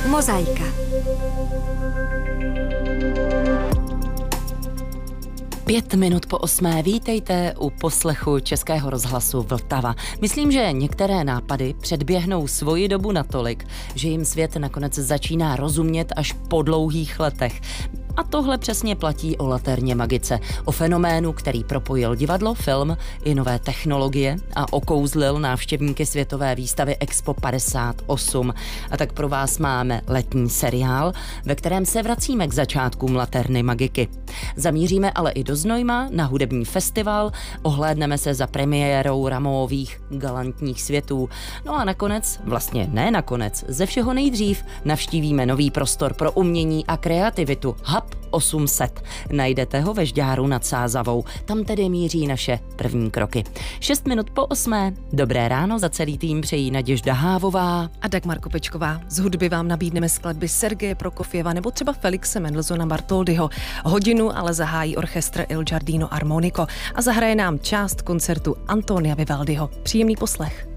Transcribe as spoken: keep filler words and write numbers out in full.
Mozaika. Pět minut po osmé, vítejte u poslechu Českého rozhlasu Vltava. Myslím, že některé nápady předběhnou svoji dobu natolik, že jim svět nakonec začíná rozumět až po dlouhých letech. A tohle přesně platí o Laterně Magice, o fenoménu, který propojil divadlo, film i nové technologie a okouzlil návštěvníky světové výstavy Expo padesát osm. A tak pro vás máme letní seriál, ve kterém se vracíme k začátkům Laterny Magiky. Zamíříme ale i do Znojma na hudební festival, ohlédneme se za premiérou Rameauových galantních světů. No a nakonec, vlastně ne nakonec, ze všeho nejdřív navštívíme nový prostor pro umění a kreativitu Hub osm set. Najdete ho ve Žďáru nad Sázavou. Tam tedy míří naše první kroky. Šest minut po osmé. Dobré ráno, za celý tým přejí Naděžda Hávová a Dagmar Kopečková. Z hudby vám nabídneme skladby Sergeje Prokofjeva nebo třeba Felixe Mendelssohna Bartholdyho. Hodinu ale zahájí orchestr Il Giardino Armonico a zahraje nám část koncertu Antonia Vivaldiho. Příjemný poslech.